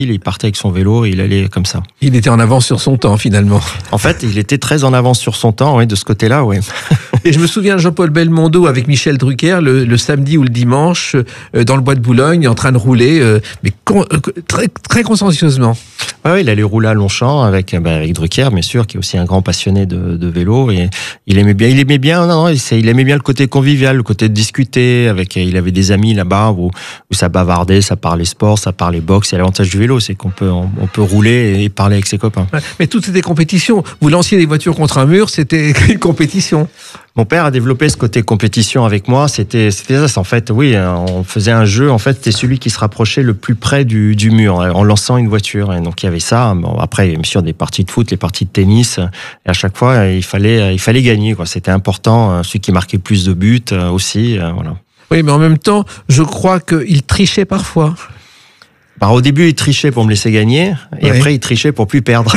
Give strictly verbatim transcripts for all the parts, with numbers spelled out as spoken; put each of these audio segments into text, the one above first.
il partait avec son vélo et il allait comme ça. Il était en avance sur son temps, finalement. En fait, il était très en avance sur son temps, oui, de ce côté-là, oui. Et je me souviens de Jean-Paul Belmondo avec Michel Drucker le, le samedi ou le dimanche euh, dans le bois de Boulogne en train de rouler, euh, mais con, euh, très, très consciencieusement. Oui, ouais, il allait rouler à Longchamp avec, bah, avec Drucker, bien sûr, qui est aussi un grand passionné de, de vélo. Et il aimait bien, il aimait bien, non, non, il aimait bien le côté convivial, le côté de discuter. Avec, il avait des amis là-bas où, où ça bavardait, ça parlait sport, ça parlait boxe. Et l'avantage du vélo, c'est qu'on peut, on, on peut rouler et parler avec ses copains. Ouais, mais toutes c'était compétition. Vous lanciez des voitures contre un mur, c'était une compétition. Mon père a développé ce côté compétition avec moi. C'était, c'était ça. En fait, oui, on faisait un jeu. En fait, c'était celui qui se rapprochait le plus près du, du mur en lançant une voiture. Et donc, il y avait ça. Bon, après, bien sûr, des parties de foot, les parties de tennis. Et à chaque fois, il fallait, il fallait gagner, quoi. C'était important. Celui qui marquait plus de buts aussi. Voilà. Oui, mais en même temps, je crois qu'il trichait parfois. Alors, au début, il trichait pour me laisser gagner, et ouais. Après, il trichait pour plus perdre.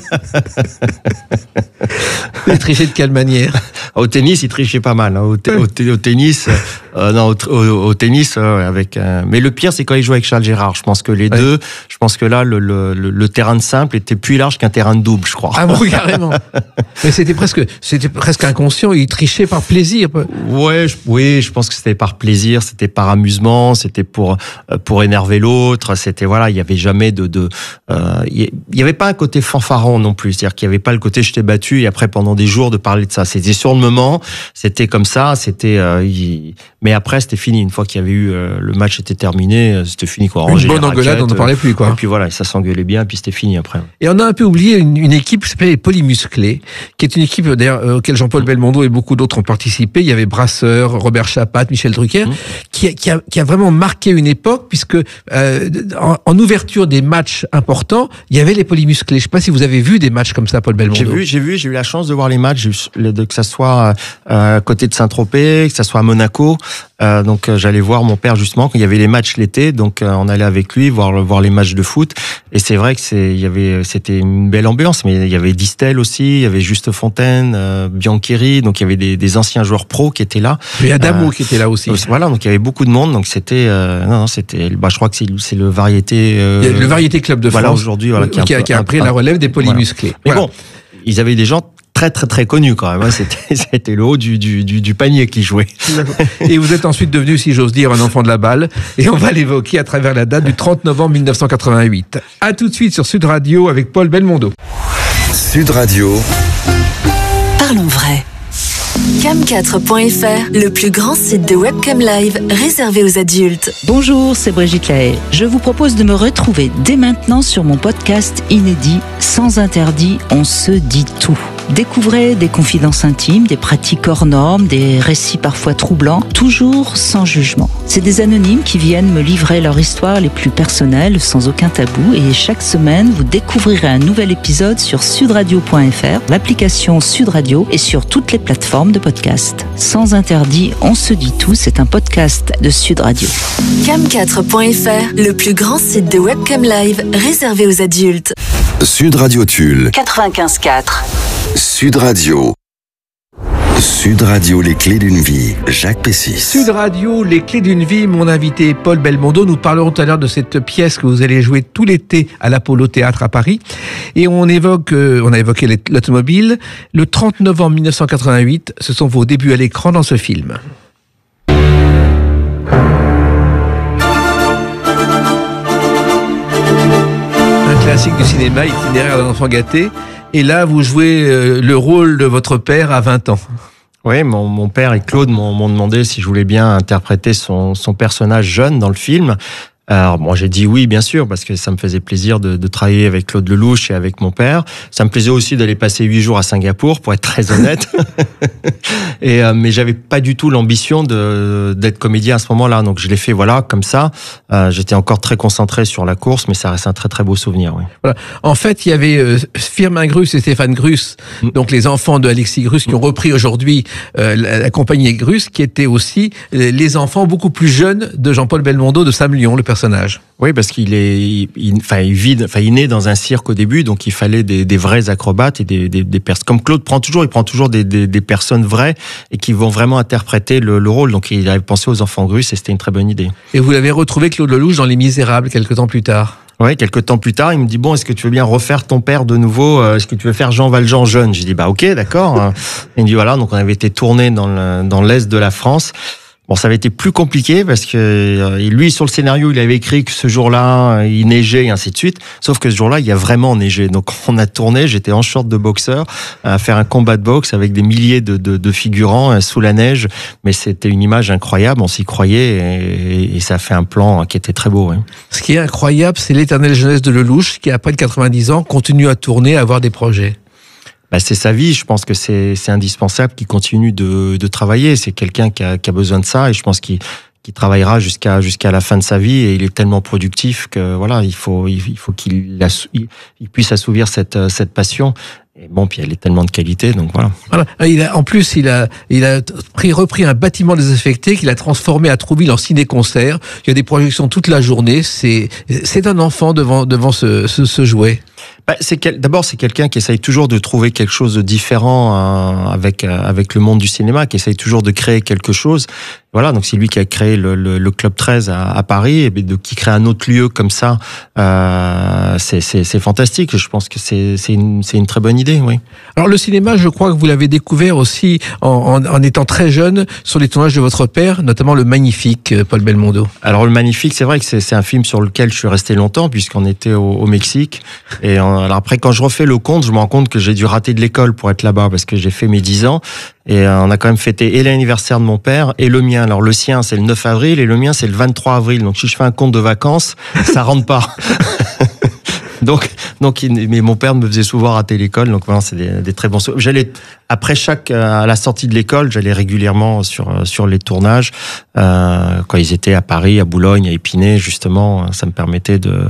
Il trichait de quelle manière? Au tennis, il trichait pas mal. Hein. Au, t- au, t- au tennis, euh, non, au, au, au tennis, euh, avec. Euh... Mais le pire, c'est quand il jouait avec Charles Gérard. Je pense que les ouais. deux, je pense que là, le, le, le terrain de simple était plus large qu'un terrain de double, je crois. Ah bon, carrément. Mais c'était presque, c'était presque inconscient. Il trichait par plaisir. Ouais, je, oui, je pense que c'était par plaisir, c'était par amusement, c'était pour pour énerver l'autre. C'était C'était, voilà, il y avait jamais de, de euh, il y avait pas un côté fanfaron non plus, c'est-à-dire qu'il y avait pas le côté je t'ai battu et après pendant des jours de parler de ça. C'était sur le moment, c'était comme ça, c'était, euh, il... mais après c'était fini. Une fois qu'il y avait eu euh, le match était terminé, c'était fini quoi. Une bonne engueulade, on n'en parlait plus quoi. Et puis voilà, ça s'engueulait bien, et puis c'était fini après. Et on a un peu oublié une, une équipe qui s'appelait les Polymusclés, qui est une équipe d'ailleurs euh, auquel Jean-Paul Belmondo et beaucoup d'autres ont participé. Il y avait Brasseur, Robert Chapat, Michel Drucker, mmh. qui, a, qui, a, qui a vraiment marqué une époque puisque euh, en, en ouverture des matchs importants, il y avait les Polymusclés. Je ne sais pas si vous avez vu des matchs comme ça, Paul Belmondo. J'ai vu, j'ai vu, j'ai eu la chance de voir les matchs, que ça soit euh, à côté de Saint-Tropez, que ça soit à Monaco. Euh, donc euh, j'allais voir mon père justement quand il y avait les matchs l'été, donc euh, on allait avec lui voir voir les matchs de foot. Et c'est vrai que c'est, il y avait, c'était une belle ambiance, mais il y avait Distel aussi, il y avait Juste Fontaine, euh, Biancheri, donc il y avait des, des anciens joueurs pros qui étaient là. Il y a Adamo euh, qui était là aussi. Voilà, donc il y avait beaucoup de monde, donc c'était, euh, non, non, c'était, bah je crois que c'est, c'est le Variété. Euh, il y a le Variété Club de France. Voilà aujourd'hui, voilà, qui, qui a, qui a pris la relève des Polymusclés. Voilà. Voilà. Mais bon, ils avaient des gens très très très connu quand même. C'était, c'était le haut du, du, du, du panier qui jouait. Et vous êtes ensuite devenu, si j'ose dire, un enfant de la balle. Et on va l'évoquer à travers la date du trente novembre mille neuf cent quatre-vingt-huit. À tout de suite sur Sud Radio avec Paul Belmondo. Sud Radio. Parlons vrai. cam quatre point f r, le plus grand site de webcam live réservé aux adultes. Bonjour, c'est Brigitte Lahaye. Je vous propose de me retrouver dès maintenant sur mon podcast inédit Sans interdit, on se dit tout. Découvrez des confidences intimes, des pratiques hors normes, des récits parfois troublants, toujours sans jugement. C'est des anonymes qui viennent me livrer leur histoire les plus personnelles, sans aucun tabou. Et chaque semaine, vous découvrirez un nouvel épisode sur sudradio point f r, l'application Sud Radio et sur toutes les plateformes de podcast. Sans interdit, on se dit tout, c'est un podcast de Sud Radio. cam quatre point f r, le plus grand site de webcam live réservé aux adultes. Sud Radio Tulle. quatre-vingt-quinze quatre. Sud Radio. Sud Radio, les clés d'une vie. Jacques Pessis. Sud Radio, les clés d'une vie. Mon invité Paul Belmondo. Nous parlerons tout à l'heure de cette pièce que vous allez jouer tout l'été à l'Apollo Théâtre à Paris. Et on évoque, euh, on a évoqué l'automobile. Le trente novembre mille neuf cent quatre-vingt-huit, ce sont vos débuts à l'écran dans ce film. Un classique du cinéma, Itinéraire d'un enfant gâté. Et là, vous jouez euh, le rôle de votre père à vingt ans. Oui, mon, mon père et Claude m'ont, m'ont demandé si je voulais bien interpréter son, son personnage jeune dans le film. Alors moi j'ai dit oui bien sûr parce que ça me faisait plaisir de, de travailler avec Claude Lelouch et avec mon père. Ça me plaisait aussi d'aller passer huit jours à Singapour pour être très honnête. et euh, mais j'avais pas du tout l'ambition de d'être comédien à ce moment-là. Donc je l'ai fait voilà comme ça. Euh, j'étais encore très concentré sur la course, mais ça reste un très très beau souvenir. Oui. Voilà. En fait il y avait euh, Firmin Grus et Stéphane Grus, mm. donc les enfants de Alexis Grus qui ont repris aujourd'hui euh, la, la compagnie Grus, qui étaient aussi les enfants beaucoup plus jeunes de Jean-Paul Belmondo, de Sam Lyon, le personnage. Oui, parce qu'il est, il, il, enfin, il vit, enfin, il naît dans un cirque au début, donc il fallait des, des vrais acrobates et des, des, des personnes. Comme Claude prend toujours, il prend toujours des, des, des personnes vraies et qui vont vraiment interpréter le, le rôle. Donc il avait pensé aux enfants Grus et c'était une très bonne idée. Et vous l'avez retrouvé Claude Lelouch dans Les Misérables quelques temps plus tard. Ouais, quelques temps plus tard, il me dit, bon, est-ce que tu veux bien refaire ton père de nouveau? Est-ce que tu veux faire Jean Valjean jeune? J'ai dit, bah ok, d'accord. Il me dit, voilà, donc on avait été tourné dans le, dans l'Est de la France. Bon, ça avait été plus compliqué parce que euh, lui, sur le scénario, il avait écrit que ce jour-là, il neigeait et ainsi de suite. Sauf que ce jour-là, il y a vraiment neigé. Donc, on a tourné, j'étais en short de boxeur à faire un combat de boxe avec des milliers de, de, de figurants euh, sous la neige. Mais c'était une image incroyable, on s'y croyait et, et ça a fait un plan qui était très beau. Oui. Ce qui est incroyable, c'est l'éternelle jeunesse de Lelouch qui, après quatre-vingt-dix ans, continue à tourner, à avoir des projets. Bah, c'est sa vie, je pense que c'est, c'est indispensable qu'il continue de, de travailler. C'est quelqu'un qui a, qui a besoin de ça et je pense qu'il, qu'il travaillera jusqu'à, jusqu'à la fin de sa vie et il est tellement productif que voilà, il faut, il faut qu'il assou- il puisse assouvir cette, cette passion. Et bon, puis elle est tellement de qualité, donc voilà. Voilà. Il a, en plus, il a, il a pris, repris un bâtiment désaffecté qu'il a transformé à Trouville en ciné-concert. Il y a des projections toute la journée. C'est, c'est un enfant devant, devant ce, ce, ce jouet. Bah, c'est quel... D'abord, c'est quelqu'un qui essaye toujours de trouver quelque chose de différent euh, avec euh, avec le monde du cinéma, qui essaye toujours de créer quelque chose. Voilà, donc c'est lui qui a créé le, le, le Club treize à, à Paris, et de, qui crée un autre lieu comme ça. Euh, c'est, c'est, c'est fantastique. Je pense que c'est, c'est, une, c'est une très bonne idée, oui. Alors le cinéma, je crois que vous l'avez découvert aussi en, en, en étant très jeune sur les tournages de votre père, notamment Le Magnifique, Paul Belmondo. Alors Le Magnifique, c'est vrai que c'est, c'est un film sur lequel je suis resté longtemps puisqu'on était au, au Mexique. Et en, alors après, quand je refais le compte, je me rends compte que j'ai dû rater de l'école pour être là-bas parce que j'ai fait mes dix ans. Et euh, on a quand même fêté et l'anniversaire de mon père et le mien. Alors le sien, c'est le neuf avril et le mien, c'est le vingt-trois avril. Donc si je fais un compte de vacances, ça rentre pas. Donc, donc, mais mon père me faisait souvent rater l'école, donc voilà, c'est des, des très bons souvenirs. J'allais après chaque, à la sortie de l'école, j'allais régulièrement sur sur les tournages. Euh, quand ils étaient à Paris, à Boulogne, à Épinay, justement, ça me permettait de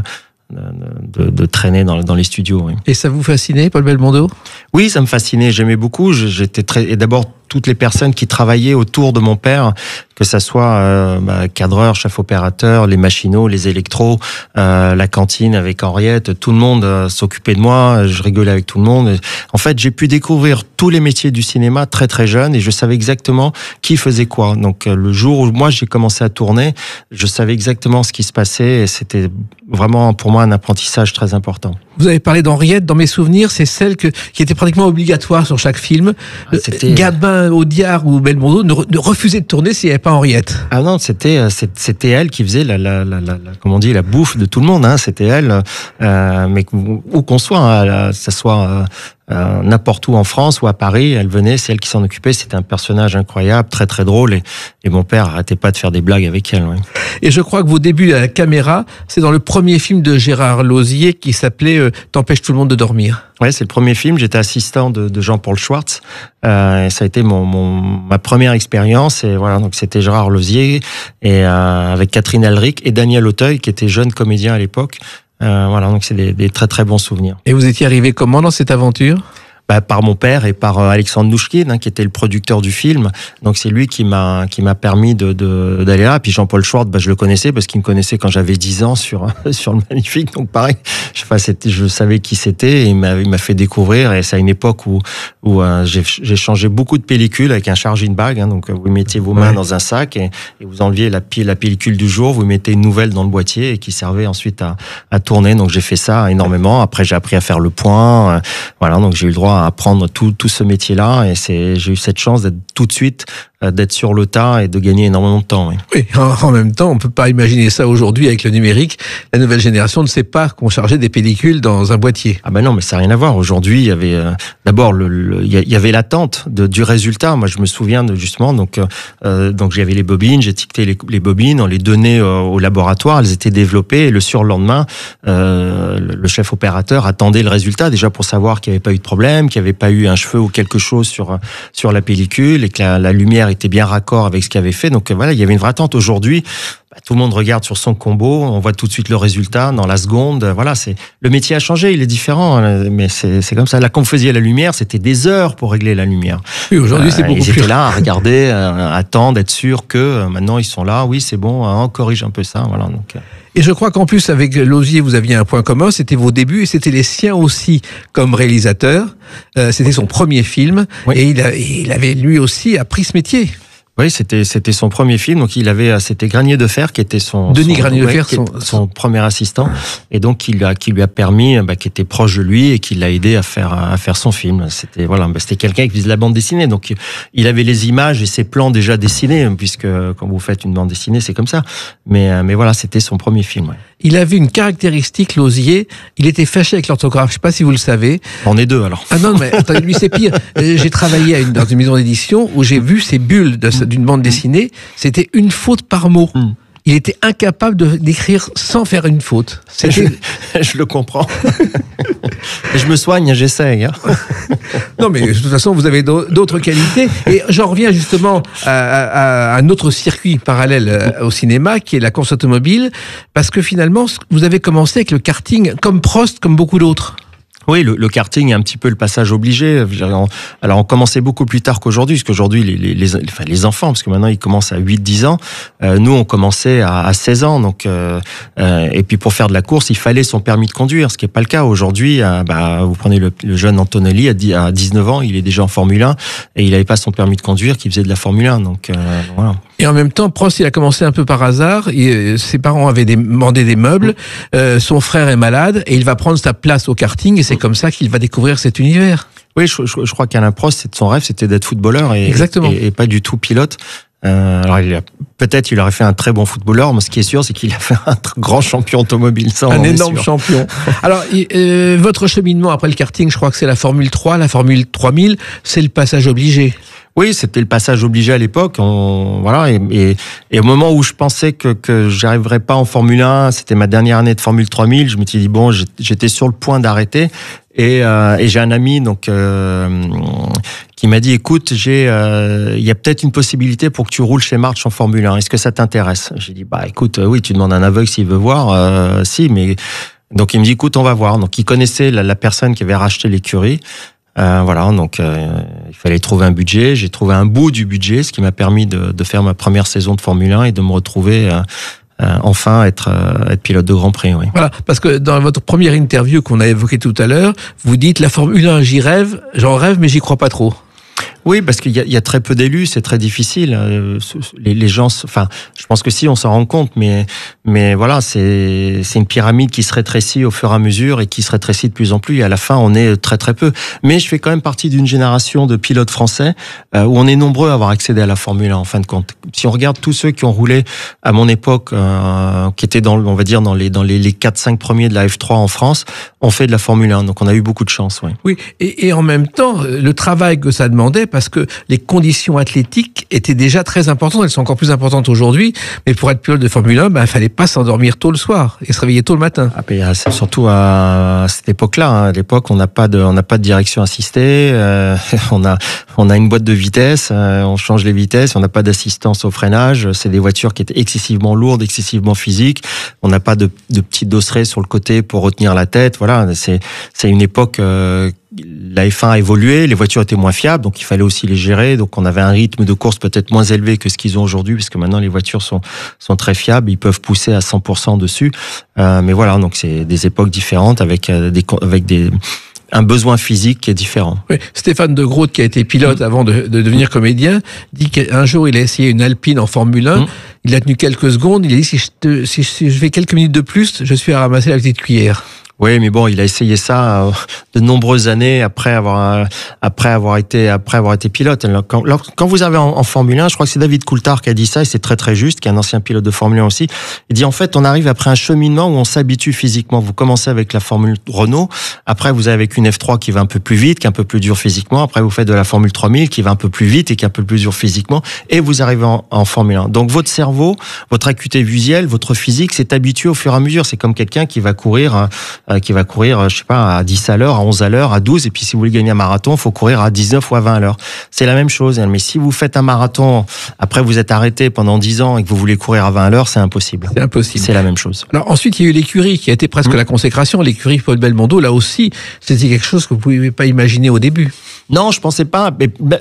de, de, de traîner dans, dans les studios. Oui. Et ça vous fascinait, Paul Belmondo ? Oui, ça me fascinait. J'aimais beaucoup. J'étais très et d'abord toutes les personnes qui travaillaient autour de mon père, que ça soit euh, bah, cadreur, chef opérateur, les machinaux, les électros, euh, la cantine avec Henriette, tout le monde euh, s'occupait de moi, je rigolais avec tout le monde. En fait, j'ai pu découvrir tous les métiers du cinéma très très jeune et je savais exactement qui faisait quoi. Donc euh, le jour où moi j'ai commencé à tourner, je savais exactement ce qui se passait et c'était vraiment pour moi un apprentissage très important. Vous avez parlé d'Henriette, dans mes souvenirs, c'est celle que, qui était pratiquement obligatoire sur chaque film. Ah, c'était... Gabin, Audiard ou Belmondo ne, re, ne refusaient de tourner s'il n'y avait pas Henriette. Ah non, c'était c'était elle qui faisait la la la, la, la comment on dit la bouffe de tout le monde. Hein. C'était elle, euh, mais où qu'on soit, hein, ça soit euh, euh, n'importe où en France ou à Paris, elle venait, c'est elle qui s'en occupait. C'était un personnage incroyable, très très drôle, et, et mon père arrêtait pas de faire des blagues avec elle. Ouais. Et je crois que vos débuts à la caméra, c'est dans le premier film de Gérard Lauzier qui s'appelait euh, T'empêches tout le monde de dormir. Ouais, c'est le premier film. J'étais assistant de, de Jean-Paul Schwartz. Euh, et ça a été mon, mon ma première expérience. Et voilà, donc c'était Gérard Lauzier et euh, avec Catherine Elric et Daniel Auteuil qui était jeune comédien à l'époque. Euh, voilà, donc c'est des, des très très bons souvenirs. Et vous étiez arrivé comment dans cette aventure ? Bah, par mon père et par euh, Alexandre Nouchkine, hein, qui était le producteur du film. Donc c'est lui qui m'a qui m'a permis de, de d'aller là. Puis Jean-Paul Schwartz, bah, je le connaissais parce qu'il me connaissait quand j'avais dix ans sur sur Le Magnifique. Donc pareil, je sais pas, c'était, je savais qui c'était et il m'a il m'a fait découvrir. Et c'est à une époque où où euh, j'ai j'ai changé beaucoup de pellicules avec un charging bag. Hein, donc vous mettiez vos mains ouais. dans un sac et, et vous enleviez la la pellicule du jour, vous mettez une nouvelle dans le boîtier et qui servait ensuite à à tourner. Donc j'ai fait ça énormément. Après j'ai appris à faire le point. Euh, voilà, donc j'ai eu le droit à apprendre tout tout ce métier-là et c'est j'ai eu cette chance d'être tout de suite d'être sur le tas et de gagner énormément de temps. Oui, oui en, en même temps, on peut pas imaginer ça aujourd'hui avec le numérique. La nouvelle génération ne sait pas qu'on chargeait des pellicules dans un boîtier. Ah ben non, mais ça n'a rien à voir. Aujourd'hui, il y avait euh, d'abord le, le il y avait l'attente de, du résultat. Moi, je me souviens de justement donc euh, donc j'avais les bobines, j'étiquetais les, les bobines, on les donnait euh, au laboratoire, elles étaient développées et le surlendemain, euh, le, le chef opérateur attendait le résultat déjà pour savoir qu'il n'y avait pas eu de problème, qu'il n'y avait pas eu un cheveu ou quelque chose sur sur la pellicule et que la, la lumière était bien raccord avec ce qu'il avait fait. Donc voilà, il y avait une vraie attente. Aujourd'hui, bah, tout le monde regarde sur son combo, on voit tout de suite le résultat dans la seconde. Voilà, c'est le métier a changé, il est différent, mais c'est c'est comme ça. Là, quand vous faisiez la lumière, c'était des heures pour régler la lumière. Oui, aujourd'hui, c'est beaucoup euh, ils plus. étaient là à regarder, à attendre, être sûr que euh, maintenant ils sont là. Oui, c'est bon, on corrige un peu ça. Voilà. Donc. Euh... Et je crois qu'en plus, avec Lauzier, vous aviez un point commun, c'était vos débuts et c'était les siens aussi comme réalisateur. Euh, c'était son premier film oui. et il, a, il avait lui aussi appris ce métier. Oui, c'était c'était son premier film, donc il avait c'était Granier de Fer qui était son Denis son, Granier de ouais, Fer, son, son, son premier assistant, et donc qui lui a qui lui a permis, bah, qui était proche de lui et qui l'a aidé à faire à faire son film. C'était voilà, bah, c'était quelqu'un qui faisait de la bande dessinée, donc il avait les images et ses plans déjà dessinés, puisque quand vous faites une bande dessinée, c'est comme ça. Mais mais voilà, c'était son premier film. Ouais. Il avait une caractéristique, Lauzier, il était fâché avec l'orthographe. Je sais pas si vous le savez. On est deux alors. Ah non, mais attendez, lui c'est pire. J'ai travaillé à une, dans une maison d'édition où j'ai vu ces bulles de, d'une bande dessinée. C'était une faute par mot. Mm. Il était incapable de d'écrire sans faire une faute. C'était... Je, je le comprends. Je me soigne, j'essaye. Hein. Non, mais de toute façon, vous avez d'autres qualités. Et j'en reviens justement à, à, à un autre circuit parallèle au cinéma, qui est la course automobile, parce que finalement, vous avez commencé avec le karting, comme Prost, comme beaucoup d'autres. Oui, le, le karting est un petit peu le passage obligé. Alors, on commençait beaucoup plus tard qu'aujourd'hui, parce qu'aujourd'hui, les, les, les, enfin, les enfants, parce que maintenant, ils commencent à huit dix ans. Euh, nous, on commençait à, à seize ans. Donc, euh, euh, et puis, pour faire de la course, il fallait son permis de conduire, ce qui n'est pas le cas aujourd'hui. Euh, bah, vous prenez le, le jeune Antonelli, à dix-neuf ans, il est déjà en Formule un, et il n'avait pas son permis de conduire, qui faisait de la Formule un. Donc, euh, voilà. Et en même temps, Prost, il a commencé un peu par hasard. Et ses parents avaient demandé des meubles. Euh, son frère est malade et il va prendre sa place au karting. Et c'est comme ça qu'il va découvrir cet univers. Oui, je, je, je crois qu'Alain Prost, c'est son rêve, c'était d'être footballeur et, Exactement. et, et pas du tout pilote. Euh, alors, il a, peut-être il aurait fait un très bon footballeur, mais ce qui est sûr, c'est qu'il a fait un grand champion automobile. Ça, un énorme champion. Alors, euh, votre cheminement après le karting, je crois que c'est la Formule trois, la Formule trois mille, c'est le passage obligé. Oui, c'était le passage obligé à l'époque. On, voilà, et, et, et au moment où je pensais que que j'arriverais pas en Formule un, c'était ma dernière année de Formule trois mille. Je me suis dit bon, j'étais sur le point d'arrêter. Et, euh, et j'ai un ami donc euh, qui m'a dit écoute, j'ai il euh, y a peut-être une possibilité pour que tu roules chez March en Formule un. Est-ce que ça t'intéresse? J'ai dit bah écoute, oui, tu demandes à un aveugle s'il veut voir. Euh, si, mais donc il me dit écoute, on va voir. Donc il connaissait la, la personne qui avait racheté l'écurie. Euh, voilà, donc euh, il fallait trouver un budget. J'ai trouvé un bout du budget, ce qui m'a permis de, de faire ma première saison de Formule un et de me retrouver euh, euh, enfin être, euh, être pilote de Grand Prix. Oui. Voilà, parce que dans votre première interview qu'on a évoquée tout à l'heure, vous dites la Formule un, j'y rêve, j'en rêve, mais j'y crois pas trop. Oui, parce qu'il y a, il y a très peu d'élus, c'est très difficile. Les, les gens, enfin, je pense que si on s'en rend compte, mais mais voilà, c'est c'est une pyramide qui se rétrécit au fur et à mesure et qui se rétrécit de plus en plus. Et à la fin, on est très très peu. Mais je fais quand même partie d'une génération de pilotes français euh, où on est nombreux à avoir accédé à la Formule un. En fin de compte, si on regarde tous ceux qui ont roulé à mon époque, euh, qui étaient dans, on va dire dans les dans les les quatre cinq premiers de la F trois en France, ont fait de la Formule un. Donc on a eu beaucoup de chance. Oui. Oui, et, et en même temps, le travail que ça demandait. Parce que les conditions athlétiques étaient déjà très importantes, elles sont encore plus importantes aujourd'hui, mais pour être pilote de Formule un, ben, il fallait pas s'endormir tôt le soir et se réveiller tôt le matin. Ah, ben, surtout à cette époque-là, hein. À l'époque, on n'a pas de, on n'a pas de direction assistée, euh, on a, on a une boîte de vitesse, euh, on change les vitesses, on n'a pas d'assistance au freinage, c'est des voitures qui étaient excessivement lourdes, excessivement physiques, on n'a pas de, de petits dosseret sur le côté pour retenir la tête, voilà, c'est, c'est une époque, euh, la F un a évolué, les voitures étaient moins fiables, donc il fallait aussi les gérer. Donc on avait un rythme de course peut-être moins élevé que ce qu'ils ont aujourd'hui, parce que maintenant les voitures sont sont très fiables, ils peuvent pousser à cent pour cent dessus. Euh, mais voilà, donc c'est des époques différentes avec des avec des un besoin physique qui est différent. Oui. Stéphane De Groot, qui a été pilote mmh. avant de, de devenir comédien, dit qu'un jour il a essayé une Alpine en Formule un. Mmh. Il a tenu quelques secondes. Il a dit si je, te, si, je, si je fais quelques minutes de plus, je suis à ramasser la petite cuillère. Oui, mais bon, il a essayé ça de nombreuses années après avoir après avoir été après avoir été pilote. Quand, quand vous avez en, en Formule un, je crois que c'est David Coulthard qui a dit ça, et c'est très très juste, qui est un ancien pilote de Formule un aussi. Il dit en fait, on arrive après un cheminement où on s'habitue physiquement. Vous commencez avec la Formule Renault, après vous avez avec une F trois qui va un peu plus vite, qui est un peu plus dur physiquement. Après vous faites de la Formule trois mille qui va un peu plus vite et qui est un peu plus dur physiquement, et vous arrivez en, en Formule un. Donc votre cerveau, votre acuité visuelle, votre physique s'est habitué au fur et à mesure. C'est comme quelqu'un qui va courir, euh, qui va courir je sais pas, à dix à l'heure, à onze à l'heure, à douze, et puis si vous voulez gagner un marathon, il faut courir à dix-neuf ou à vingt à l'heure. C'est la même chose, mais si vous faites un marathon, après vous êtes arrêté pendant dix ans et que vous voulez courir à vingt à l'heure, c'est impossible. C'est impossible. C'est la même chose. Alors ensuite, il y a eu l'écurie qui a été presque mmh. la consécration, l'écurie Paul Belmondo, là aussi, c'était quelque chose que vous ne pouviez pas imaginer au début. Non, je pensais pas, mais, ben,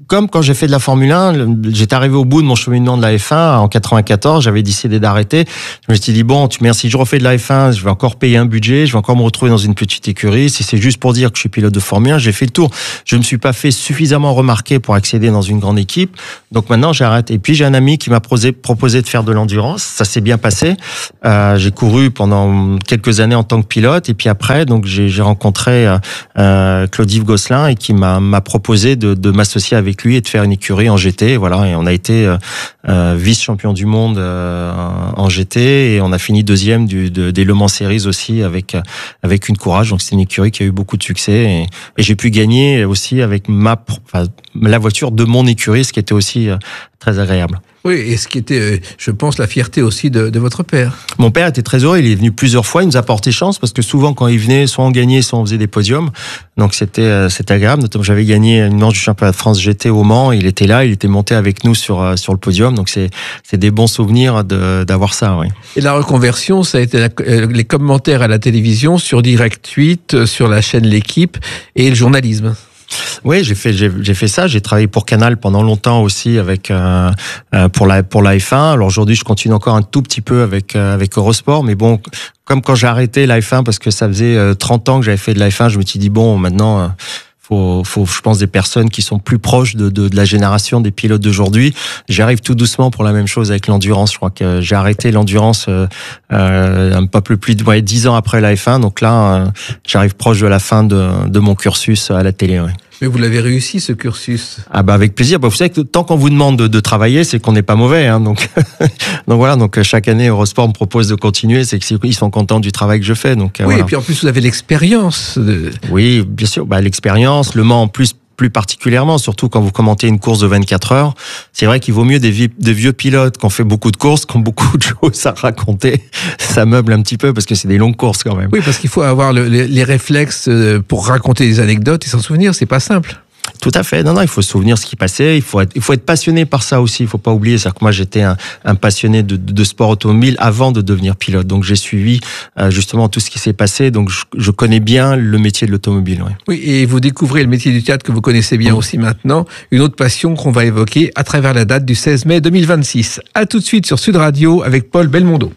comme quand j'ai fait de la Formule un, j'étais arrivé au bout de mon cheminement de la F un en quatre-vingt-quatorze, j'avais décidé d'arrêter. Je me suis dit, bon, tu, merci, je refais de la F un, je vais encore payer un budget, je vais encore me retrouver dans une petite écurie. Si c'est juste pour dire que je suis pilote de Formule un, j'ai fait le tour. Je ne me suis pas fait suffisamment remarquer pour accéder dans une grande équipe. Donc maintenant, j'arrête. Et puis, j'ai un ami qui m'a proposé, proposé de faire de l'endurance. Ça s'est bien passé. Euh, j'ai couru pendant quelques années en tant que pilote. Et puis après, donc, j'ai, j'ai rencontré euh, Claude-Yves Gosselin et qui m'a, m'a proposé de, de m'associer avec lui et de faire une écurie en G T. Voilà. Et on a été euh, euh, vice-champion du monde euh, en G T et on a fini deuxième du, de, des Le Mans Series aussi avec, avec une Courage. Donc, c'est une écurie qui a eu beaucoup de succès et, et j'ai pu gagner aussi avec ma, enfin, la voiture de mon écurie, ce qui était aussi euh, très agréable. Oui, et ce qui était, je pense, la fierté aussi de, de votre père. Mon père était très heureux, il est venu plusieurs fois, il nous a porté chance parce que souvent quand il venait, soit on gagnait, soit on faisait des podiums. Donc c'était, c'était agréable. Notamment, j'avais gagné une manche du championnat de France G T au Mans, il était là, il était monté avec nous sur sur le podium. Donc c'est c'est des bons souvenirs de, d'avoir ça, oui. Et la reconversion, ça a été la, les commentaires à la télévision, sur Direct huit, sur la chaîne L'Équipe et le journalisme. Oui, j'ai fait j'ai, j'ai fait ça. J'ai travaillé pour Canal pendant longtemps aussi avec euh, pour la pour la F un. Alors aujourd'hui, je continue encore un tout petit peu avec euh, avec Eurosport, mais bon, comme quand j'ai arrêté la F un parce que ça faisait euh, trente ans que j'avais fait de la F un, je me suis dit bon, maintenant. Euh, Faut, faut, je pense, des personnes qui sont plus proches de, de, de la génération des pilotes d'aujourd'hui. J'arrive tout doucement pour la même chose avec l'endurance. Je crois que j'ai arrêté l'endurance euh, euh, un peu plus de ouais, dix ans après la F un. Donc là, euh, j'arrive proche de la fin de, de mon cursus à la télé. Ouais. Mais vous l'avez réussi, ce cursus. Ah bah avec plaisir. Bah vous savez que tant qu'on vous demande de, de travailler, c'est qu'on n'est pas mauvais. Hein, donc donc voilà. Donc chaque année, Eurosport me propose de continuer. C'est qu'ils sont contents du travail que je fais. Donc oui. Voilà. Et puis en plus, vous avez l'expérience. De... Oui, bien sûr. Bah l'expérience, le Mans en plus. Plus particulièrement, surtout quand vous commentez une course de vingt-quatre heures, c'est vrai qu'il vaut mieux des, vi- des vieux pilotes qui ont fait beaucoup de courses, qui ont beaucoup de choses à raconter. Ça meuble un petit peu parce que c'est des longues courses quand même. Oui, parce qu'il faut avoir le, les, les réflexes pour raconter des anecdotes et s'en souvenir, c'est pas simple. Tout à fait. Non, non, il faut se souvenir ce qui passait. Il faut être, il faut être passionné par ça aussi. Il faut pas oublier. C'est-à-dire que moi, j'étais un, un passionné de, de sport automobile avant de devenir pilote. Donc, j'ai suivi euh, justement tout ce qui s'est passé. Donc, je, je connais bien le métier de l'automobile. Ouais. Oui, et vous découvrez le métier du théâtre que vous connaissez bien mmh. aussi maintenant. Une autre passion qu'on va évoquer à travers la date du seize mai deux mille vingt-six. À tout de suite sur Sud Radio avec Paul Belmondo.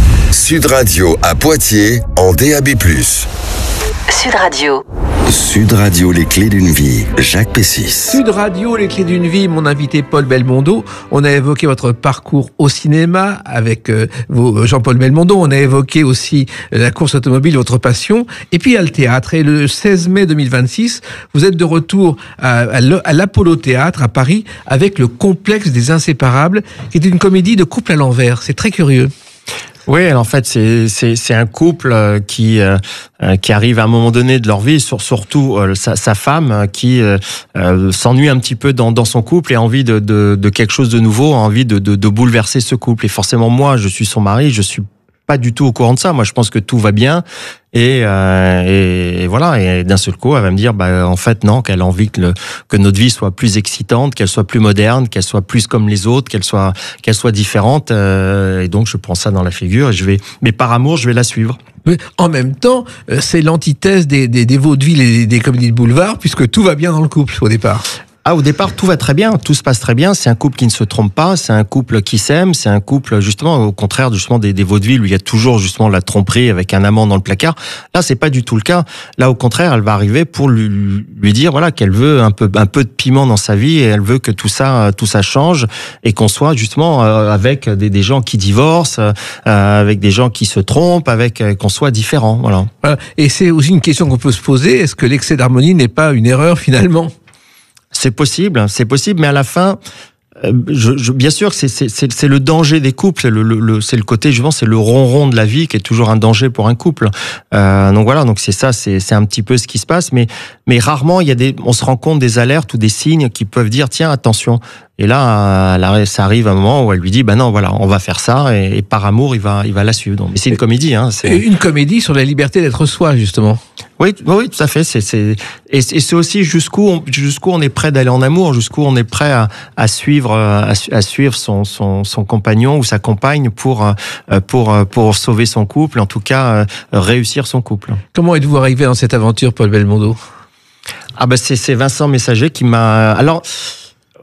Sud Radio à Poitiers en D A B plus. Sud Radio. Sud Radio, les clés d'une vie, Jacques Pessis. Sud Radio, les clés d'une vie, mon invité Paul Belmondo. On a évoqué votre parcours au cinéma avec euh, vos, Jean-Paul Belmondo. On a évoqué aussi la course automobile, votre passion. Et puis il y a le théâtre. Et le seize mai deux mille vingt-six, vous êtes de retour à, à, à l'Apollo Théâtre à Paris avec le Complexe des Inséparables, qui est une comédie de couple à l'envers. C'est très curieux. Oui, alors en fait, c'est c'est c'est un couple qui euh, qui arrive à un moment donné de leur vie, sur, surtout euh, sa, sa femme qui euh, euh, s'ennuie un petit peu dans dans son couple et a envie de de, de quelque chose de nouveau, a envie de, de de bouleverser ce couple. Et forcément, moi, je suis son mari, je suis pas du tout au courant de ça. Moi, je pense que tout va bien. Et, euh, et, et voilà. Et d'un seul coup, elle va me dire, bah, en fait, non, qu'elle a envie que, le, que notre vie soit plus excitante, qu'elle soit plus moderne, qu'elle soit plus comme les autres, qu'elle soit, qu'elle soit différente. Euh, et donc, je prends ça dans la figure et je vais, mais par amour, je vais la suivre. Mais en même temps, c'est l'antithèse des, des, des vaudevilles et des, des comédies de boulevard, puisque tout va bien dans le couple au départ. Ah, au départ, tout va très bien, tout se passe très bien. C'est un couple qui ne se trompe pas, c'est un couple qui s'aime, c'est un couple justement au contraire justement des, des vaudevilles où il y a toujours justement la tromperie avec un amant dans le placard. Là, c'est pas du tout le cas. Là, au contraire, elle va arriver pour lui, lui dire voilà qu'elle veut un peu un peu de piment dans sa vie et elle veut que tout ça tout ça change et qu'on soit justement avec des, des gens qui divorcent, avec des gens qui se trompent, avec qu'on soit différents. Voilà. Et c'est aussi une question qu'on peut se poser. Est-ce que l'excès d'harmonie n'est pas une erreur finalement ? C'est possible, c'est possible, mais à la fin, euh, je, je, bien sûr, c'est, c'est, c'est, c'est le danger des couples, c'est le, le, c'est le côté, je pense, c'est le ronron de la vie qui est toujours un danger pour un couple. Euh, donc voilà, donc c'est ça, c'est, c'est un petit peu ce qui se passe, mais, mais rarement il y a des, on se rend compte des alertes ou des signes qui peuvent dire, tiens, attention. Et là, là, ça arrive un moment où elle lui dit, ben non, voilà, on va faire ça, et, et par amour, il va, il va la suivre. Donc, mais c'est une comédie, hein. C'est une comédie sur la liberté d'être soi, justement. Oui, oui, tout à fait. C'est, c'est, et c'est aussi jusqu'où on, jusqu'où on est prêt d'aller en amour, jusqu'où on est prêt à, à suivre, à, à suivre son, son, son compagnon ou sa compagne pour, pour, pour sauver son couple, en tout cas, réussir son couple. Comment êtes-vous arrivé dans cette aventure, Paul Belmondo ? Ah ben, c'est, c'est Vincent Messager qui m'a, alors,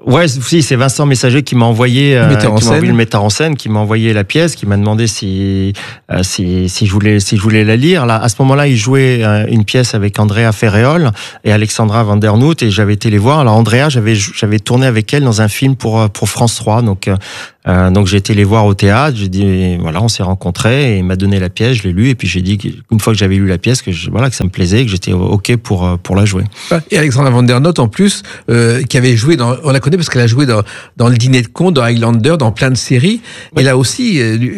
Ouais, si, c'est Vincent Messager qui m'a envoyé, euh, metteur en qui m'a envoyé scène. le metteur en scène, qui m'a envoyé la pièce, qui m'a demandé si euh, si si je voulais si je voulais la lire. Là, à ce moment-là, il jouait euh, une pièce avec Andrea Ferréol et Alexandra Van der Noot, et j'avais été les voir. Alors Andrea, j'avais j'avais tourné avec elle dans un film pour pour France trois, donc euh, donc j'ai été les voir au théâtre. J'ai dit voilà, on s'est rencontrés et il m'a donné la pièce, je l'ai lue, et puis j'ai dit qu'une fois que j'avais lu la pièce, que je, voilà que ça me plaisait, que j'étais ok pour pour la jouer. Et Alexandra Van der Noot en plus, euh, qui avait joué dans, on la connaît parce qu'elle a joué dans, dans Le Dîner de Con, dans Highlander, dans plein de séries. Oui. Et là aussi,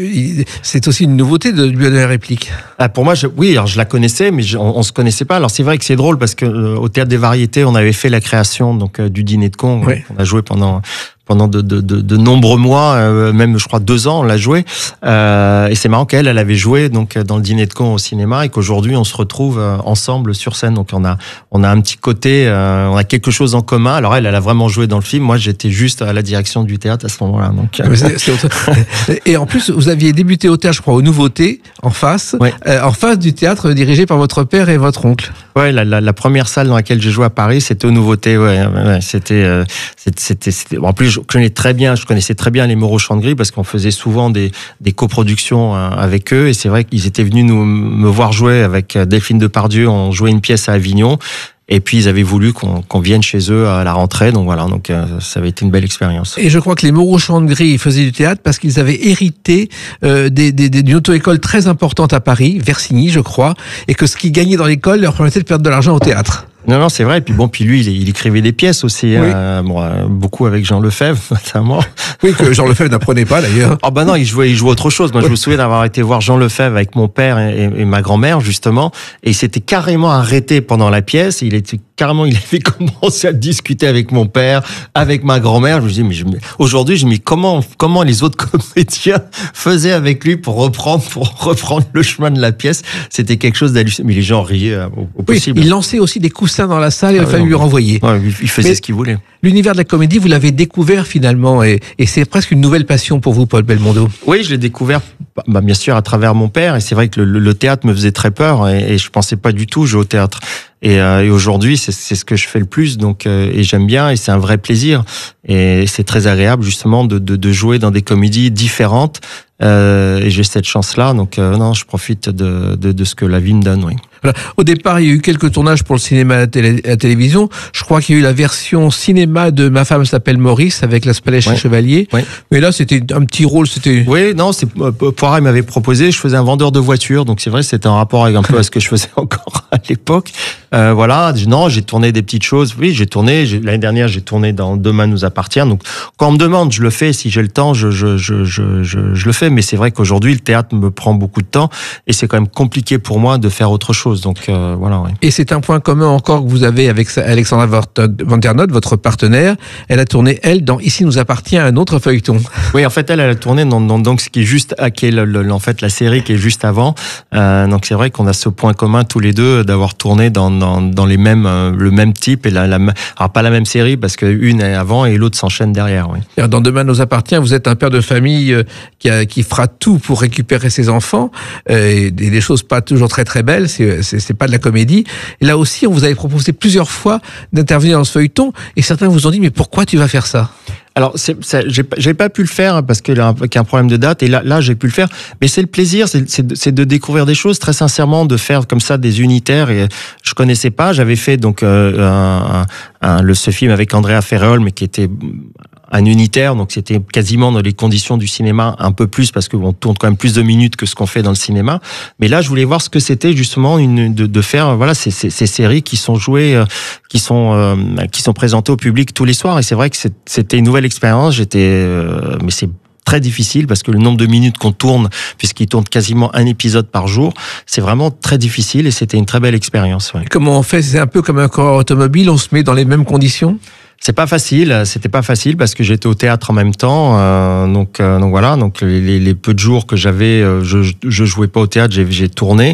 c'est aussi une nouveauté de lui donner la réplique. Ah, pour moi, je, oui, alors je la connaissais, mais je, on, on se connaissait pas. Alors c'est vrai que c'est drôle parce que euh, au Théâtre des Variétés, on avait fait la création donc euh, du Dîner de Con. Oui. On a joué pendant pendant de, de, de, de nombreux mois, euh, même je crois deux ans, on l'a joué. Euh, et c'est marrant qu'elle, elle avait joué donc dans Le Dîner de Con au cinéma, et qu'aujourd'hui on se retrouve euh, ensemble sur scène. Donc on a on a un petit côté, euh, on a quelque chose en commun. Alors elle, elle a vraiment joué dans le film. Moi, j'étais juste à la direction du théâtre à ce moment-là. Donc euh... c'est, c'est et en plus, vous aviez débuté au théâtre, je crois, aux Nouveautés, en face, oui. euh, en face du théâtre dirigé par votre père et votre oncle. Ouais, la, la, la première salle dans laquelle j'ai joué à Paris, c'était aux Nouveautés. Ouais, ouais c'était, euh, c'était, c'était. En plus, je connais très bien, je connaissais très bien les Moreau Chant-de-Gris parce qu'on faisait souvent des, des coproductions avec eux, et c'est vrai qu'ils étaient venus nous me voir jouer avec Delphine Depardieu. On jouait une pièce à Avignon. Et puis ils avaient voulu qu'on, qu'on vienne chez eux à la rentrée, donc voilà, donc euh, ça avait été une belle expérience. Et je crois que les Moreau Chant-de-Gris faisaient du théâtre parce qu'ils avaient hérité euh, des, des, des, d'une auto-école très importante à Paris, Versigny, je crois, et que ce qu'ils gagnaient dans l'école leur permettait de perdre de l'argent au théâtre. Non, non, c'est vrai. Et puis bon, puis lui, il, il écrivait des pièces aussi, oui. euh, bon, euh, beaucoup avec Jean Lefebvre, notamment. Oui, que Jean Lefebvre n'apprenait pas d'ailleurs. Oh bah non, il jouait, il jouait autre chose. Moi, oui. Je me souviens d'avoir été voir Jean Lefebvre avec mon père et, et, et ma grand-mère justement, et il s'était carrément arrêté pendant la pièce. Il était carrément, il avait commencé à discuter avec mon père, avec ma grand-mère. Je me dis, mais je, aujourd'hui, je me dis comment, comment les autres comédiens faisaient avec lui pour reprendre, pour reprendre le chemin de la pièce. C'était quelque chose d'hallucinant. Mais les gens riaient au, au oui, possible. Il lançait aussi des coups dans la salle, il a ah, fallu lui renvoyer. Ouais, il faisait Mais ce qu'il voulait. L'univers de la comédie, vous l'avez découvert finalement, et, et c'est presque une nouvelle passion pour vous, Paul Belmondo. Oui, je l'ai découvert, bah, bien sûr, à travers mon père, et c'est vrai que le, le théâtre me faisait très peur, et, et je pensais pas du tout jouer au théâtre. Et, euh, et aujourd'hui, c'est, c'est ce que je fais le plus, donc euh, et j'aime bien, et c'est un vrai plaisir, et c'est très agréable justement de, de, de jouer dans des comédies différentes. Euh, et j'ai cette chance-là, donc euh, non, je profite de, de, de ce que la vie me donne, oui. Voilà. Au départ, il y a eu quelques tournages pour le cinéma et la, télé, la télévision. Je crois qu'il y a eu la version cinéma de Ma femme s'appelle Maurice avec la Spalèche ouais. Chevalier. Ouais. Mais là, c'était un petit rôle, c'était... Oui, non, c'est Poirat, il m'avait proposé, je faisais un vendeur de voitures, donc c'est vrai, c'était en rapport avec un peu à ce que je faisais encore à l'époque. Euh, voilà, non, j'ai tourné des petites choses. Oui, j'ai tourné, j'ai, l'année dernière, j'ai tourné dans Demain nous appartient. Donc, quand on me demande, je le fais. Si j'ai le temps, je, je, je, je, je, je le fais. Mais c'est vrai qu'aujourd'hui, le théâtre me prend beaucoup de temps et c'est quand même compliqué pour moi de faire autre chose. Donc, euh, voilà, ouais. Et c'est un point commun encore que vous avez avec Alexandra Van der Noot, votre partenaire. Elle a tourné, elle, dans Ici nous appartient, un autre feuilleton. Oui, en fait, elle, elle a tourné dans, dans donc, ce qui est juste, qui est le, le, en fait, la série qui est juste avant. Euh, donc, c'est vrai qu'on a ce point commun tous les deux d'avoir tourné dans, dans, dans les mêmes, euh, le même type et la, la, alors pas la même série parce qu'une est avant et l'autre s'enchaîne derrière, oui. Dans Demain nous appartient, vous êtes un père de famille qui, a, qui fera tout pour récupérer ses enfants, euh, et des choses pas toujours très très belles, c'est, c'est, c'est pas de la comédie. Et là aussi, on vous avait proposé plusieurs fois d'intervenir dans ce feuilleton et certains vous ont dit, mais pourquoi tu vas faire ça ? Alors, c'est, c'est, j'ai, j'ai pas pu le faire parce qu'il y a un, qu'il y a un problème de date. Et là, là, j'ai pu le faire. Mais c'est le plaisir, c'est, c'est, de, c'est de découvrir des choses. Très sincèrement, de faire comme ça des unitaires. Et je connaissais pas. J'avais fait donc euh, un, un, le ce film avec Andrea Ferréol, mais qui était un unitaire, donc c'était quasiment dans les conditions du cinéma, un peu plus parce qu'on tourne quand même plus de minutes que ce qu'on fait dans le cinéma. Mais là, je voulais voir ce que c'était justement une, de, de faire, voilà, ces, ces, ces séries qui sont jouées, euh, qui sont euh, qui sont présentées au public tous les soirs. Et c'est vrai que c'est, c'était une nouvelle expérience. J'étais, euh, mais c'est très difficile parce que le nombre de minutes qu'on tourne, puisqu'il tourne quasiment un épisode par jour, c'est vraiment très difficile et c'était une très belle expérience. Ouais. Comment on fait ? C'est un peu comme un coureur automobile, on se met dans les mêmes conditions ? C'est pas facile, c'était pas facile parce que j'étais au théâtre en même temps, euh, donc euh, donc voilà, donc les, les peu de jours que j'avais, euh, je je jouais pas au théâtre, j'ai j'ai tourné.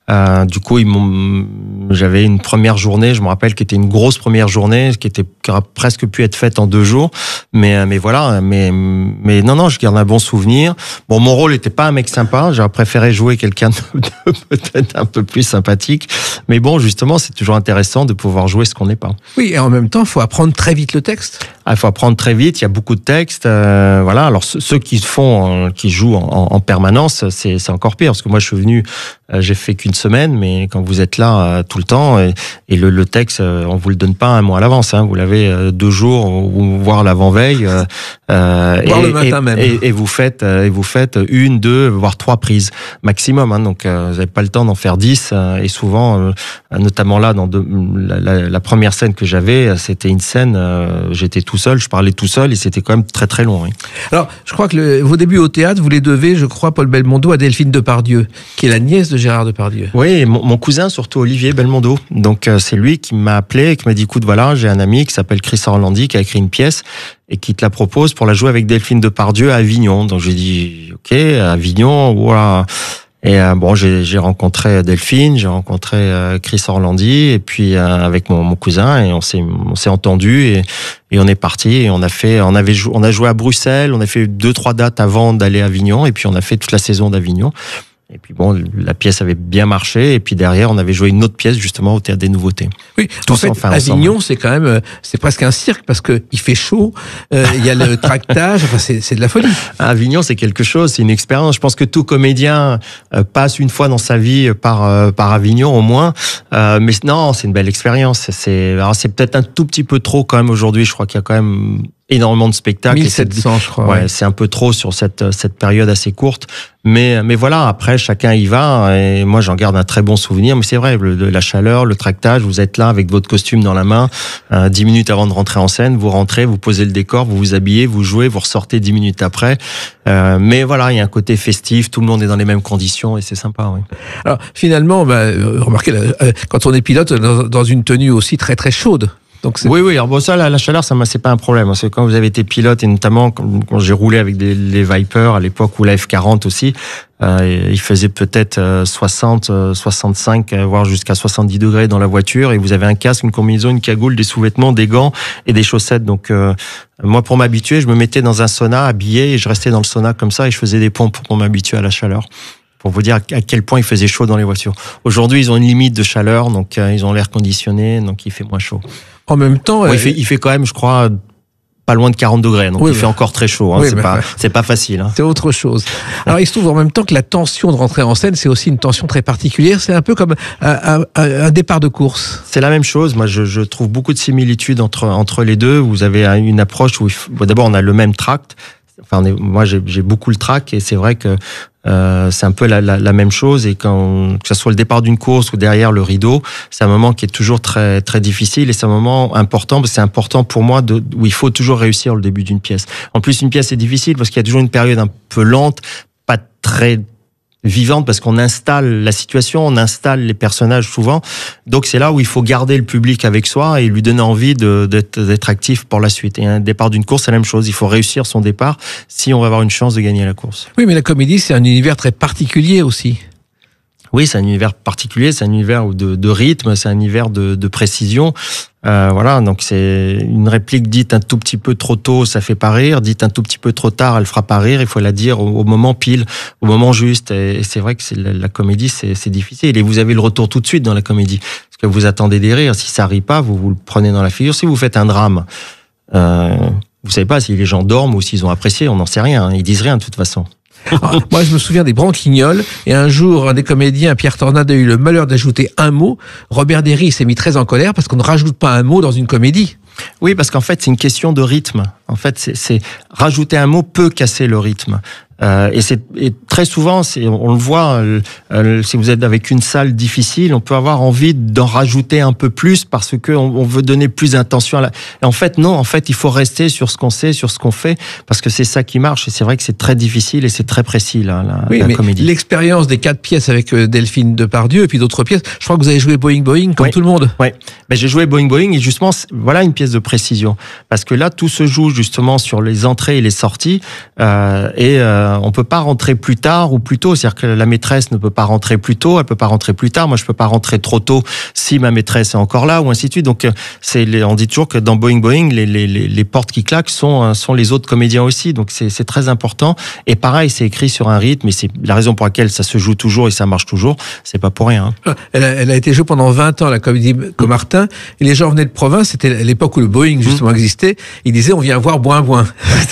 Euh, du coup, ils m'ont, j'avais une première journée, je me rappelle, qui était une grosse première journée, qui était qui aurait presque pu être faite en deux jours. Mais mais voilà, mais mais non non, je garde un bon souvenir. Bon, mon rôle était pas un mec sympa, j'aurais préféré jouer quelqu'un de, de peut-être un peu plus sympathique. Mais bon, justement, c'est toujours intéressant de pouvoir jouer ce qu'on n'est pas. Oui, et en même temps, il faut apprendre très vite le texte. Ah, il faut apprendre très vite. Il y a beaucoup de textes. Euh, voilà. Alors ceux qui font, euh, qui jouent en, en permanence, c'est, c'est encore pire parce que moi je suis venu, euh, j'ai fait qu'une semaine, mais quand vous êtes là euh, tout le temps et, et le, le texte, euh, on vous le donne pas un mois à l'avance. Hein, vous l'avez euh, deux jours ou voire l'avant-veille. Euh, euh, voire et, le matin et, même. Et, et vous faites, euh, et vous faites une, deux, voire trois prises maximum. Hein, donc euh, vous n'avez pas le temps d'en faire dix. Euh, et souvent, euh, notamment là, dans de, la, la, la première scène que j'avais, c'était une scène. Euh, j'étais tout seul, je parlais tout seul et c'était quand même très très long. Oui. Alors, je crois que le, vos débuts au théâtre, vous les devez, je crois, Paul Belmondo, à Delphine Depardieu, qui est la nièce de Gérard Depardieu. Oui, et mon, mon cousin surtout, Olivier Belmondo. Donc euh, c'est lui qui m'a appelé et qui m'a dit, écoute, voilà, j'ai un ami qui s'appelle Chris Orlandi qui a écrit une pièce et qui te la propose pour la jouer avec Delphine Depardieu à Avignon. Donc j'ai dit, ok, à Avignon, voilà. Et euh, bon, j'ai, j'ai rencontré Delphine, j'ai rencontré euh, Chris Orlandi, et puis euh, avec mon, mon cousin, et on s'est, on s'est entendu, et, et on est parti, et on a fait, on avait, jou- on a joué à Bruxelles, on a fait deux trois dates avant d'aller à Avignon, et puis on a fait toute la saison d'Avignon. Et puis bon, la pièce avait bien marché, et puis derrière, on avait joué une autre pièce justement au Théâtre des Nouveautés. Oui, Tous en fait, enfin Avignon, c'est quand même, c'est presque un cirque parce que il fait chaud, euh, il y a le tractage, enfin c'est, c'est de la folie. Avignon, c'est quelque chose, c'est une expérience. Je pense que tout comédien euh, passe une fois dans sa vie par euh, par Avignon au moins. Euh, mais non, c'est une belle expérience. C'est, alors c'est peut-être un tout petit peu trop quand même aujourd'hui. Je crois qu'il y a quand même énormément de spectacles. mille sept cents, je crois. Ouais, ouais. c'est un peu trop sur cette cette période assez courte. Mais mais voilà, après chacun y va. Et moi, j'en garde un très bon souvenir. Mais c'est vrai, le, la chaleur, le tractage. Vous êtes là avec votre costume dans la main, euh, dix minutes avant de rentrer en scène. Vous rentrez, vous posez le décor, vous vous habillez, vous jouez, vous ressortez dix minutes après. Euh, mais voilà, il y a un côté festif. Tout le monde est dans les mêmes conditions et c'est sympa. Oui. Alors finalement, bah, euh, remarquez, euh, quand on est pilote dans, dans une tenue aussi très très chaude. Donc c'est... Oui, oui. Alors bon, ça, la, la chaleur, ça, c'est pas un problème. Parce que quand vous avez été pilote, et notamment quand, quand j'ai roulé avec des, les Vipers à l'époque ou la F quarante aussi, euh, il faisait peut-être euh, soixante, soixante-cinq, voire jusqu'à soixante-dix degrés dans la voiture. Et vous avez un casque, une combinaison, une cagoule, des sous-vêtements, des gants et des chaussettes. Donc euh, moi, pour m'habituer, je me mettais dans un sauna habillé et je restais dans le sauna comme ça et je faisais des pompes pour m'habituer à la chaleur. Pour vous dire à quel point il faisait chaud dans les voitures. Aujourd'hui, ils ont une limite de chaleur, donc euh, ils ont l'air conditionné, donc il fait moins chaud. En même temps, Ouais, euh, il, fait, il fait quand même, je crois, pas loin de quarante degrés, donc oui, il bah, fait encore très chaud. Hein, oui, c'est bah, pas, ouais. c'est pas facile. Hein. c'est autre chose. Alors il se trouve en même temps que la tension de rentrer en scène, c'est aussi une tension très particulière. C'est un peu comme un, un, un départ de course. C'est la même chose. Moi, je, je trouve beaucoup de similitudes entre entre les deux. Vous avez une approche où, il faut, bon, d'abord, on a le même tract. Enfin, on est, moi, j'ai, j'ai beaucoup le trac et c'est vrai que euh, c'est un peu la, la, la même chose. Et quand que ce soit le départ d'une course ou derrière le rideau, c'est un moment qui est toujours très très difficile et c'est un moment important. C'est important pour moi de, où il faut toujours réussir le début d'une pièce. En plus, une pièce est difficile parce qu'il y a toujours une période un peu lente, pas très vivante parce qu'on installe la situation, on installe les personnages souvent. Donc c'est là où il faut garder le public avec soi et lui donner envie de, d'être, d'être actif pour la suite. Et un départ d'une course, c'est la même chose. Il faut réussir son départ si on va avoir une chance de gagner la course. Oui, mais la comédie, c'est un univers très particulier aussi. Oui, c'est un univers particulier, c'est un univers de, de rythme, c'est un univers de, de précision. Euh, voilà, donc c'est une réplique dite un tout petit peu trop tôt, ça fait pas rire. Dite un tout petit peu trop tard, elle fera pas rire. Il faut la dire au, au moment pile, au moment juste. Et, et c'est vrai que c'est la, la comédie, c'est, c'est difficile. Et vous avez le retour tout de suite dans la comédie, parce que vous attendez des rires. Si ça rit pas, vous vous le prenez dans la figure. Si vous faites un drame, euh, vous savez pas si les gens dorment ou s'ils ont apprécié. On n'en sait rien. Hein. Ils disent rien de toute façon. Alors, moi, je me souviens des Branquignoles, et un jour, un des comédiens, Pierre Tornade, a eu le malheur d'ajouter un mot. Robert Derry s'est mis très en colère parce qu'on ne rajoute pas un mot dans une comédie. Oui, parce qu'en fait, c'est une question de rythme. En fait, c'est, c'est rajouter un mot peut casser le rythme. Euh, et c'est et très souvent, c'est, on le voit, euh, euh, si vous êtes avec une salle difficile, on peut avoir envie d'en rajouter un peu plus parce que on, on veut donner plus d'intention à la. Et en fait, non. En fait, il faut rester sur ce qu'on sait, sur ce qu'on fait, parce que c'est ça qui marche. Et c'est vrai que c'est très difficile et c'est très précis là, la, oui, la mais comédie. L'expérience des quatre pièces avec Delphine Depardieu et puis d'autres pièces. Je crois que vous avez joué Boing Boing comme oui. tout le monde. Ouais. Ben, j'ai joué Boing Boing et justement, voilà une pièce de précision parce que là, tout se joue justement sur les entrées et les sorties euh, et euh, euh, on peut pas rentrer plus tard ou plus tôt. C'est-à-dire que la maîtresse ne peut pas rentrer plus tôt, elle peut pas rentrer plus tard. Moi, je peux pas rentrer trop tôt si ma maîtresse est encore là, ou ainsi de suite. Donc, c'est, les, on dit toujours que dans Boeing Boeing, les, les, les portes qui claquent sont, sont les autres comédiens aussi. Donc, c'est, c'est très important. Et pareil, c'est écrit sur un rythme, et c'est la raison pour laquelle ça se joue toujours et ça marche toujours. C'est pas pour rien. Hein. Elle, a, elle a été jouée pendant vingt ans, la comédie Comartin, et les gens venaient de province. C'était à l'époque où le Boeing justement mmh. existait. Ils disaient, on vient voir Boing Boing.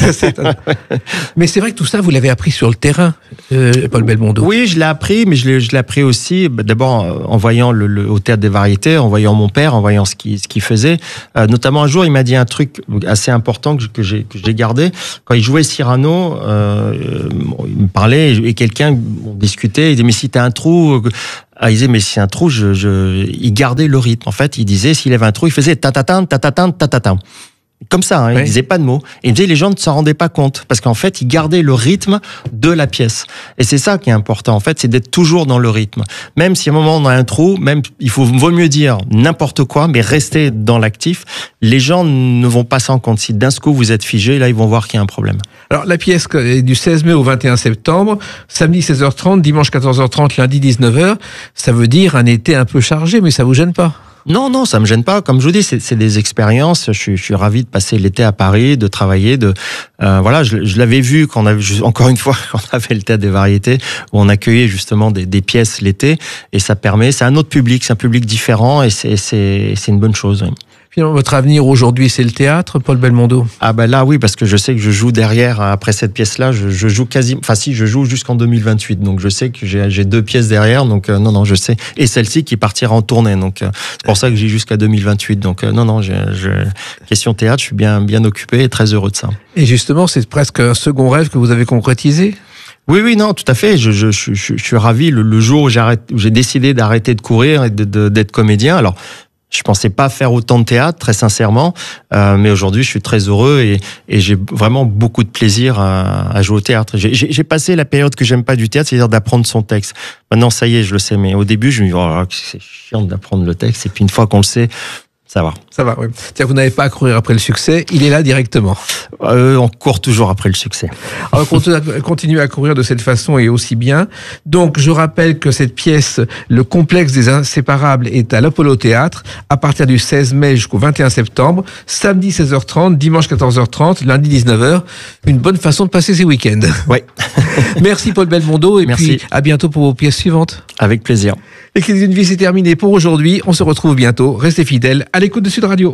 Mais c'est vrai que tout ça, vous l'avez appris sur le terrain, euh, Paul Belmondo. Oui, je l'ai appris, mais je l'ai, je l'ai appris aussi, d'abord en voyant le, le, au Théâtre des Variétés, en voyant mon père, en voyant ce qu'il, ce qu'il faisait. Euh, notamment un jour, il m'a dit un truc assez important que, que, j'ai, que j'ai gardé. Quand il jouait Cyrano, euh, il me parlait, et quelqu'un, on discutait, il disait, mais si t'as un trou... Ah, il disait, mais si un trou, je, je, il gardait le rythme. En fait, il disait, s'il avait un trou, il faisait ta-ta-tan, ta-ta-tan, ta-ta-tan. Comme ça, hein, oui. Il disait pas de mots. Et il disait, les gens ne s'en rendaient pas compte. Parce qu'en fait, il gardait le rythme de la pièce. Et c'est ça qui est important, en fait, c'est d'être toujours dans le rythme. Même si à un moment on a un trou, même, il faut, vaut mieux dire n'importe quoi, mais rester dans l'actif. Les gens ne vont pas s'en compte. Si d'un coup vous êtes figé, là, ils vont voir qu'il y a un problème. Alors, la pièce est du seize mai au vingt et un septembre, samedi seize heures trente, dimanche quatorze heures trente, lundi dix-neuf heures. Ça veut dire un été un peu chargé, mais ça vous gêne pas? Non, non, ça me gêne pas. Comme je vous dis, c'est, c'est des expériences. Je suis, je suis ravi de passer l'été à Paris, de travailler, de, euh, voilà, je, je l'avais vu quand on avait, encore une fois, quand on avait le Théâtre des Variétés, où on accueillait justement des, des pièces l'été, et ça permet, c'est un autre public, c'est un public différent, et c'est, c'est, c'est une bonne chose. Oui. Finalement, votre avenir aujourd'hui, c'est le théâtre, Paul Belmondo? Ah ben là, oui, parce que je sais que je joue derrière, après cette pièce-là, je, je joue quasi, enfin si, je joue jusqu'en deux mille vingt-huit, donc je sais que j'ai, j'ai deux pièces derrière, donc euh, non, non, je sais, et celle-ci qui partira en tournée, donc euh, c'est pour ça que j'ai jusqu'à deux mille vingt-huit, donc euh, non, non, j'ai, j'ai, question théâtre, je suis bien, bien occupé et très heureux de ça. Et justement, c'est presque un second rêve que vous avez concrétisé? Oui, oui, non, tout à fait. Je, je, je, je, je suis ravi le, le jour où, j'arrête, où j'ai décidé d'arrêter de courir et de, de, d'être comédien. Alors, je pensais pas faire autant de théâtre, très sincèrement, euh, mais aujourd'hui, je suis très heureux et, et j'ai vraiment beaucoup de plaisir à, à jouer au théâtre. J'ai, j'ai, j'ai passé la période que j'aime pas du théâtre, c'est-à-dire d'apprendre son texte. Maintenant, ça y est, je le sais, mais au début, je me dis, oh, c'est chiant d'apprendre le texte. Et puis une fois qu'on le sait, ça va. Ça va, oui. Tiens, vous n'avez pas à courir après le succès, il est là directement. Euh, on court toujours après le succès. Alors, continuez à courir de cette façon et aussi bien. Donc, je rappelle que cette pièce, Le complexe des inséparables, est à l'Apollo Théâtre à partir du seize mai jusqu'au vingt et un septembre, samedi seize heures trente, dimanche quatorze heures trente, lundi dix-neuf heures. Une bonne façon de passer ces week-ends. Oui. Merci Paul Belmondo et Merci. Puis à bientôt pour vos pièces suivantes. Avec plaisir. Les Clés d'une vie, c'est terminé pour aujourd'hui. On se retrouve bientôt. Restez fidèles à l'écoute de Sud Radio.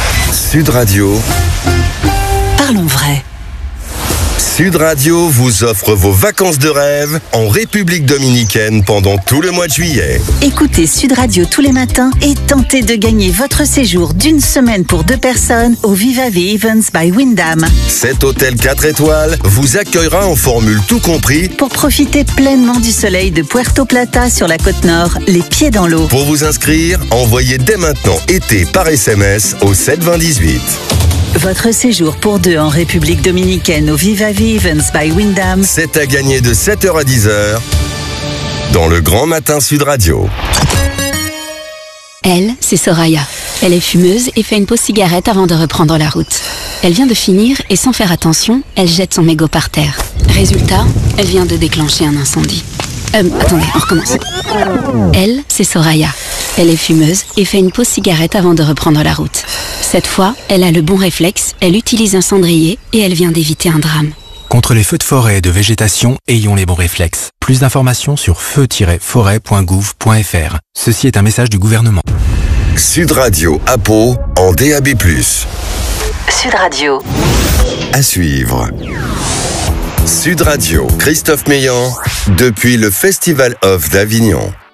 Sud Radio. Parlons vrai. Sud Radio vous offre vos vacances de rêve en République Dominicaine pendant tout le mois de juillet. Écoutez Sud Radio tous les matins et tentez de gagner votre séjour d'une semaine pour deux personnes au Viva Vie Events by Wyndham. Cet hôtel quatre étoiles vous accueillera en formule tout compris pour profiter pleinement du soleil de Puerto Plata sur la côte nord, les pieds dans l'eau. Pour vous inscrire, envoyez dès maintenant été par S M S au sept vingt dix-huit. Votre séjour pour deux en République Dominicaine au Viva Vie Events by Wyndham. C'est à gagner de sept heures à dix heures dans le Grand Matin Sud Radio. Elle, c'est Soraya. Elle est fumeuse et fait une pause cigarette avant de reprendre la route. Elle vient de finir et sans faire attention, elle jette son mégot par terre. Résultat, elle vient de déclencher un incendie. Euh, attendez, on recommence. Elle, c'est Soraya. Elle est fumeuse et fait une pause cigarette avant de reprendre la route. Cette fois, elle a le bon réflexe, elle utilise un cendrier et elle vient d'éviter un drame. Contre les feux de forêt et de végétation, ayons les bons réflexes. Plus d'informations sur feu tiret forêt point gouv point f r. Ceci est un message du gouvernement. Sud Radio à Pau en D A B plus. Sud Radio. À suivre. Sud Radio, Christophe Meillan, depuis le Festival Off d'Avignon.